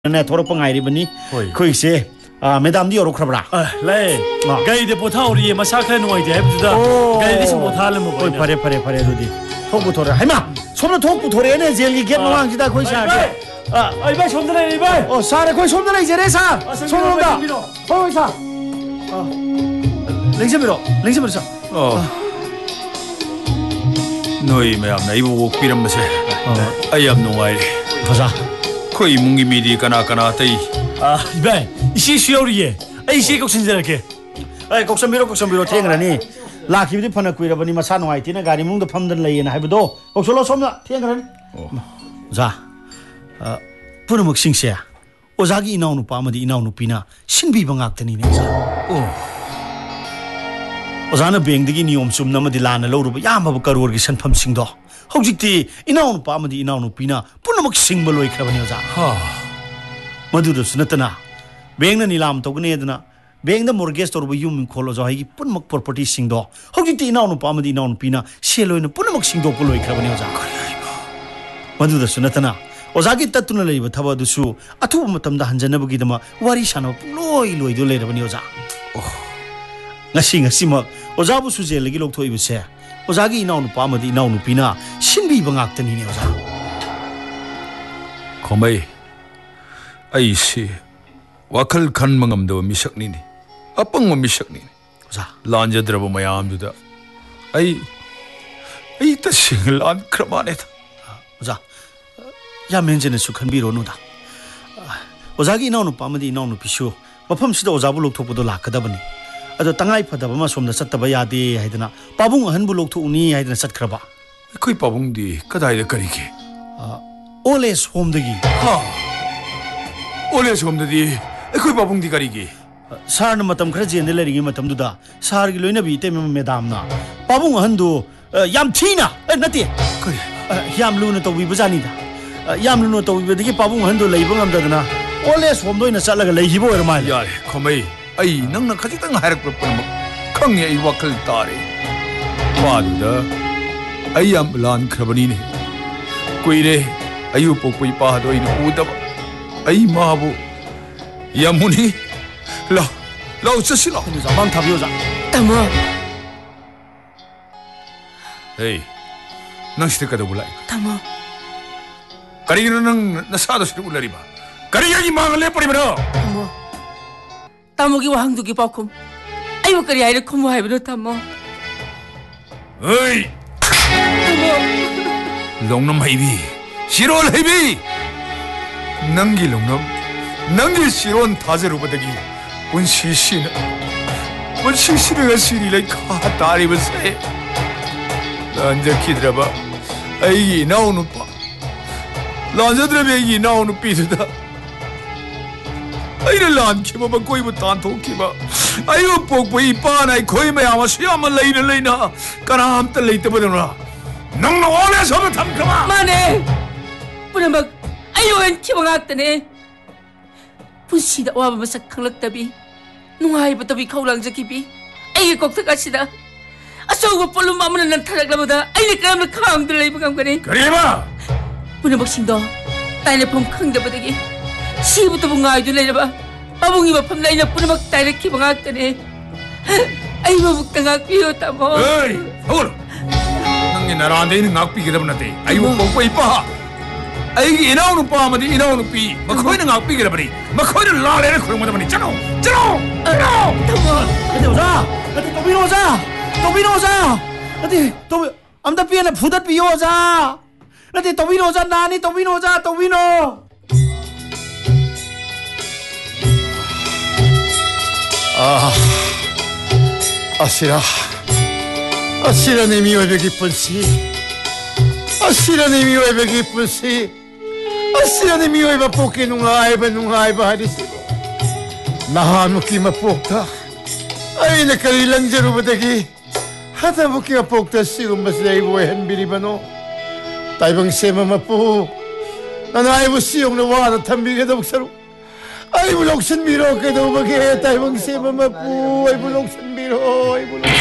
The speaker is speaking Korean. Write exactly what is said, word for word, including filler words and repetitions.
네 돌아뽕 아이리버니 거기서 아 매담디 요로 크라브라 래 가이데 보타오리에 마사카 노이데 해부다 가이데 좀 보타를 뭐 거기 파레 파레 파레 루디 톡부 토레 하이마 손으로 톡부 토레네 제일기 겟 노왕지다 거기 사게 아 이발 손들어 이발 어 사레 거기 손들어 이제 레사 손 온다 거기 사 랭세미로 랭세미로 사 어 너희 매암나 이보고 삐름마세 아이암 농아이 보자 거의 뭉기 미리 까나 까나 따이 아 이발 이시 쉬어리에 아이시 꼭 신전할게 아이 곡선비로 곡선비로 탱그라니 라키비디 파나 꾸이라버니 마사 노아이티나 가리 뭉도 팜든 레이나 하이브도 곡솔로 솜나 탱그라니 자 어 부르먹 싱세야 오자기 이나우누 빠마디 이나우누 피나 신비방악더니네 자 오 오자나 뱅드기 니엄 숨나마디 라나 로르바 야마부 까루르기 선펌싱도 혹직티 이나우누 빠마디 이나우누 피나 पुनमक सिंबल लोई खरबनी ओजा 하 मधुर सुनतना बेंग न नीलाम तोगने दना बेंग द मोर्गेज तोरबो युम खोलो जो हाई पुनमक प्रॉपर्टी सिंगदो होगिति इनाउनु पामदि इनाउनु पिना सेलोइन पुनमक सिंगदो को लोई खरबनी ओजा मधुर सुनतना ओजागी तत्तुना लेबा थबा दुसु अथुब मतमदा हंजनबगी दमा वारी सानो लोई लोई दो लेरबनी ओजा ओ ngasi ngasi mak ojabu sujelegi lokthoi ओजागी इनाउनु पामदि इनाउनु पिना सिनबि बंगाक्तनि ने ओजा खोमई आइसी वाखल खन मंगमदो मिसकनिनी अपंग मिसकनिनी ओजा लांजद्रब मयामदुदा आई आई तसिंग लान क्रमाने था ओजा या मेंजने सुखनबिरोनुदा ओजागी इनाउनु पामदि इनाउनु पिसु मफमसिदा ओजाबु लोकथोपदो लाकदबनि अदो तंगाई फदब मा सोमदा सत्तब यादे हाइदना पाबुंग अहनबु लोकथोउनी हाइदना सत्खरबा कोई पाबुंगदी कदाइदा करिगे ओलेस होमदगी हा ओलेस होमदगी कोई पाबुंगदी करिगे सारन मतम खर जेंदे लेरिगे मतम दुदा सार गी लोइना बी तेम मेदामना पाबुंग अहनदु याम थीना नते करि याम लुना तोबी बजानीदा याम लुना तोबी बदगी पाबुंग अहनदु लेइबा ngамददना ओलेस होमदोइना चलगा लेहिबो ओरमाय यारे खोमई आई नंगना खजितंग हारक पन खंगे आई वखल तारे पादुदा आई याम लान खरबनी ने कुइरे अयु पोपई पादो इन उदब आई माबु यमुनी ला ला चसिला जाबां थाबियोजा तमो हे नंसिते कदो बुलाई तमो करिगिनो नंग नसादो सिदु उलरिबा करिगिगी मांगले परिबरो तमो तमोगी वाहंगदुगी पाखुम आइबो करि आइरे खुमो हाइबनो तमो ओइ तमो लोंनम हाइबी 시론 헤비 능기 롱놈 능기 시론 타제로버더기 운시시는 운시시르가 시리래 카 다리버세 란저 키드라바 아이 나오는 빠 란저드라베 이 나오는 삐드다 아이를 란 키바바 거이부 탄토 키바 아이고 뽀뽀이 빠나이 거이마 야마 수야마 레이는 레이나 까람따 레이트버더나 능노 오래서도 탐크마 마네 पुनमक आयोन खिबंगातने पुसिदा वाबा मसक खंगलक्तबी नुंगाइबतबी खौलांजकिबी आइगे कोक्थकासिदा असौगो पोलुम अमन नथरगलबदा आइने कमन खांगद लेबगमगने करिबा पुनमक सिंदो ताइने फम खंगदबदगी सिबुतो बुंगाइदु लेरबा अबुंगी बफम लाइना पुनमक ताइने खिबंगातने आइबो बुक्तंगा पियो तमो एई होल नंगे नारांदेनि ngakpigedab nate ayu pokpoi pa 아이기 이나오는 빠마디 이나오는 삐 막거이는 악삐기라버리 막거이는 라레를 그런거다버니 짜노 짜노 짜노 근데 오자 근데 또비노 오자 또비노 오자 근데 또 암다 삐에나 부닷 삐 오자 근데 또비노 오자 나니 또비노 오자 또비노 아 아시라 아시라 내 미워베 기쁜시 아시라 내 미워베 기쁜시 Asira mi oy mapoki nung ay ba nung ay ba hadis nahanuki mapokta ay nakalilang jero badagi hata muki mapokta sirum maslay boy hanbiri bano taibang sema mapo nanay mo siyong nawara tambi ka daw saro ay bulok san biro ka daw bagi taibang sema mapo ay bulok san biro ay bulok